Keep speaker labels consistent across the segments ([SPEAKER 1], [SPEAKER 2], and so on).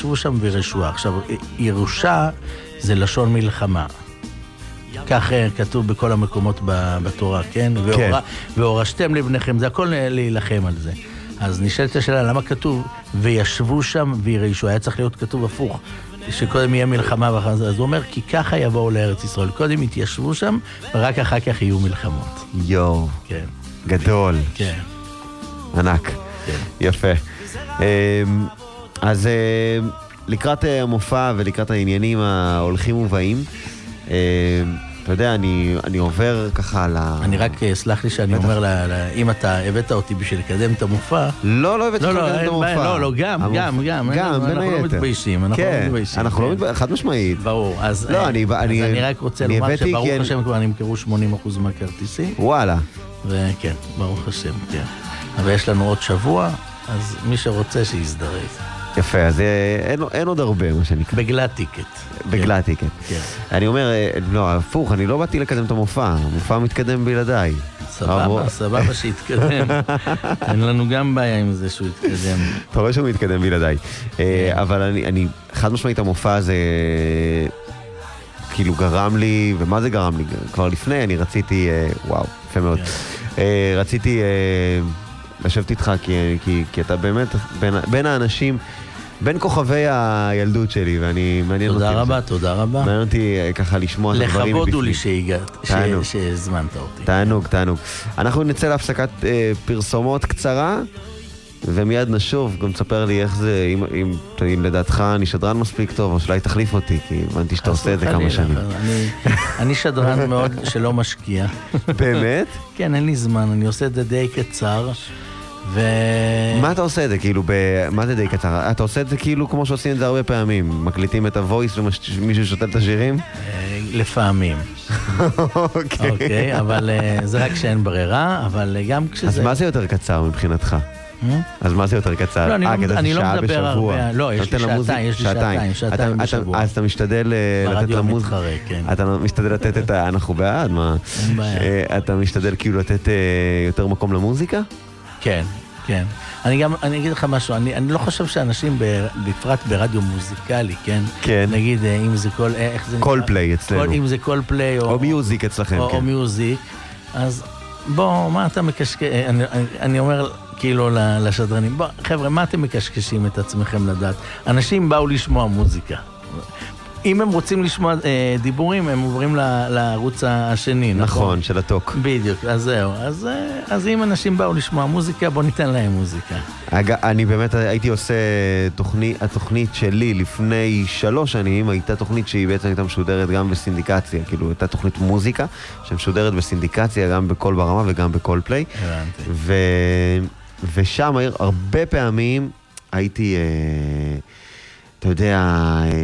[SPEAKER 1] וישבו שם וירשוה. עכשיו, ירושה זה לשון מלחמה. כך כתוב בכל המקומות בתורה, כן? והורשתם לבניכם, זה הכל להילחם על זה. אז נשאלת השאלה, למה כתוב וישבו שם וירשו? היה צריך להיות כתוב הפוך, שקודם יהיה מלחמה ואחר זה. אז הוא אומר, כי ככה יבואו לארץ ישראל. קודם יתיישבו שם, ורק אחר כך יהיו מלחמות.
[SPEAKER 2] יו,
[SPEAKER 1] כן.
[SPEAKER 2] גדול.
[SPEAKER 1] כן.
[SPEAKER 2] ענק.
[SPEAKER 1] כן.
[SPEAKER 2] יפה. אז לקראת המופע ולקראת העניינים ההולכים ובאים, אתה יודע, אני עובר ככה על ה...
[SPEAKER 1] אני רק סלח לי שאני אומר, אם אתה הבאת אותי בשביל לקדם את המופע...
[SPEAKER 2] לא הבאת אותי לקדם את המופע.
[SPEAKER 1] לא, גם, בין היתר. אנחנו לא מתביישים,
[SPEAKER 2] אנחנו לא מתביישים, חד משמעית.
[SPEAKER 1] ברור, אז אני רק רוצה לומר שברוך השם כבר נמכרו 80% מהכרטיסים.
[SPEAKER 2] וואלה.
[SPEAKER 1] וכן, ברוך השם, כן. אבל יש לנו עוד שבוע, אז מי שרוצה שיזדרז.
[SPEAKER 2] יפה, אז אין עוד הרבה, מה שנקרא.
[SPEAKER 1] בגלל טיקט.
[SPEAKER 2] בגלל טיקט.
[SPEAKER 1] כן.
[SPEAKER 2] אני אומר, לא, הפוך, אני לא באתי לקדם את המופע. המופע מתקדם בלעדיי.
[SPEAKER 1] סבבה שיתקדם. אין לנו גם בעיה עם זה שהוא יתקדם.
[SPEAKER 2] אתה רואה שהוא מתקדם בלעדיי. אבל אני, חד משמעית המופע הזה, כאילו גרם לי, ומה זה גרם לי? כבר לפני, אני רציתי, וואו, יפה מאוד. רציתי לשבת איתך, כי אתה באמת בין האנשים, בין כוכבי הילדות שלי, ואני מעניין אותי.
[SPEAKER 1] תודה רבה.
[SPEAKER 2] מעניין אותי ככה לשמוע את הדברים מבפנים.
[SPEAKER 1] לכבוד הוא לי שהזמנת אותי.
[SPEAKER 2] תענוג. אנחנו נצא להפסקת פרסומות קצרה, ומיד נשוב, גם תספר לי איך זה, אם לדעתך אני שדרן מספיק טוב, או שאולי תחליף אותי, כי הבנתי שאתה עושה את זה כמה שנים.
[SPEAKER 1] אני שדרן מאוד שלא משקיע.
[SPEAKER 2] באמת?
[SPEAKER 1] כן, אין לי זמן, אני עושה את זה די קצר.
[SPEAKER 2] מה אתה עושה את זה? כאילו, מה זה די קצר? אתה עושה את זה כאילו כמו שעושים את זה הרבה פעמים? מקליטים את הוויס ומישהו שותל את השירים?
[SPEAKER 1] לפעמים. אוקיי, אבל זה רק שאין ברירה, אבל גם כשזה...
[SPEAKER 2] אז מה זה יותר קצר מבחינתך? אז מה זה יותר קצר?
[SPEAKER 1] לא, אני לא מדבר הרבה. לא, יש לי שעתיים בשבוע.
[SPEAKER 2] אז אתה משתדל לתת למוזיקה. אתה משתדל לתת את ה... אנחנו בעד, מה?
[SPEAKER 1] אין בעיה.
[SPEAKER 2] אתה משתדל כאילו לתת יותר מקום למוזיקה?
[SPEAKER 1] כן. אני אגיד לך משהו, אני לא חושב שאנשים, בפרט ברדיו מוזיקלי, כן? נגיד, אם זה
[SPEAKER 2] קול פליי אצלנו.
[SPEAKER 1] אם זה קול פליי
[SPEAKER 2] או מיוזיק אצלכם, כן.
[SPEAKER 1] או מיוזיק, אז בוא, מה אתה מקשקש... אני אומר כאילו לשדרנים, בוא, חבר'ה, מה אתם מקשקשים את עצמכם לדעת? אנשים באו לשמוע מוזיקה. אם הם רוצים לשמוע דיבורים, הם עוברים לערוץ השני,
[SPEAKER 2] נכון, של הטוק.
[SPEAKER 1] בדיוק, אז זהו. אז אם אנשים באו לשמוע מוזיקה, בוא ניתן להם מוזיקה.
[SPEAKER 2] אני באמת הייתי עושה התוכנית שלי לפני 3 שנים, הייתה תוכנית שהיא בעצם הייתה משודרת גם בסינדיקציה, כאילו הייתה תוכנית מוזיקה שמשודרת בסינדיקציה, גם בכל ברמה וגם בכל פליי.
[SPEAKER 1] הבנתי.
[SPEAKER 2] ושם הרבה פעמים הייתי, אתה יודע,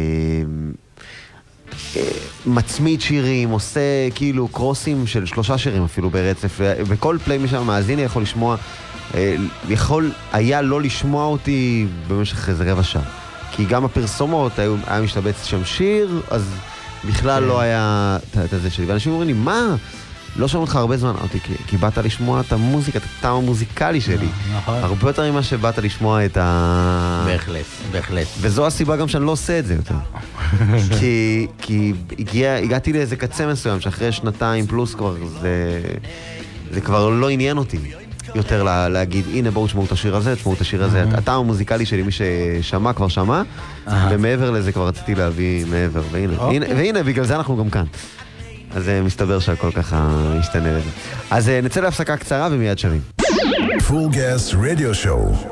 [SPEAKER 2] מצמיד שירים, עושה כאילו קרוסים של 3 שירים אפילו ברצף, וכל פליי משם מאזין יכול לשמוע, היה לא לשמוע אותי במשך איזה רבע שעה, כי גם הפרסומות היה משתבץ שם שיר, אז בכלל לא היה את זה שלי, ואנשים אומרים לי, מה? לא שומעים אותך הרבה זמן, כי באת לשמוע את המוזיקה, את הטעם המוזיקלי שלי. הרבה יותר ממה שבאת לשמוע את ה...
[SPEAKER 1] בהחלט.
[SPEAKER 2] וזו הסיבה גם שאני לא עושה את זה יותר. כי הגעתי לאיזה קצה מסוים, שאחרי 2 פלוס כבר, זה כבר לא עניין אותי יותר להגיד, הנה בואו תשמעו את השיר הזה, תשמעו את השיר הזה. הטעם המוזיקלי שלי, מי ששמע כבר שמע, ומעבר לזה כבר רציתי להביא מעבר, והנה, בגלל זה אנחנו גם כאן. אז מסתבר שהכל ככה ישתנה לזה. אז נצא להפסקה קצרה ומיד שרים.
[SPEAKER 3] Full Gas Radio Show.